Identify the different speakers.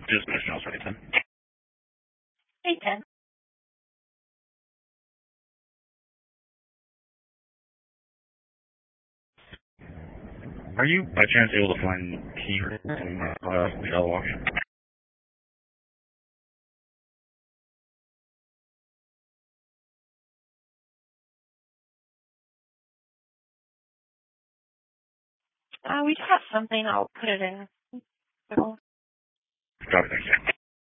Speaker 1: Just Mr. Jones, right, then.
Speaker 2: Hey, Ken.
Speaker 1: Are you by chance able to find key in the yellow wash?
Speaker 2: We got something. I'll put it in.
Speaker 1: Got it, thank you.